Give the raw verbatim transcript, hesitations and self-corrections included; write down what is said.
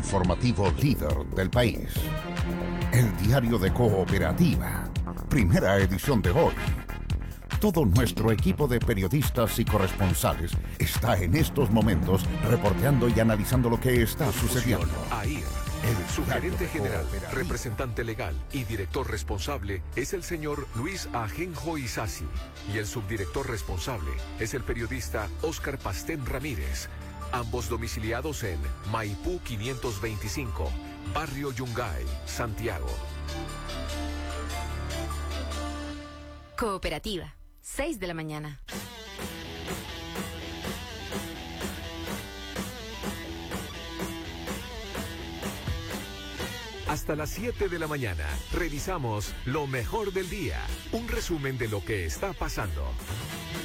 informativo líder del país. El diario de Cooperativa, primera edición de hoy. Todo nuestro equipo de periodistas y corresponsales está en estos momentos reporteando y analizando lo que está sucediendo. AIR. El subgerente general, representante legal y director responsable es el señor Luis Ajenjo Isasi. Y el subdirector responsable es el periodista Óscar Pastén Ramírez. Ambos domiciliados en Maipú quinientos veinticinco, Barrio Yungay, Santiago. Cooperativa, seis de la mañana. Hasta las siete de la mañana, revisamos lo mejor del día. Un resumen de lo que está pasando.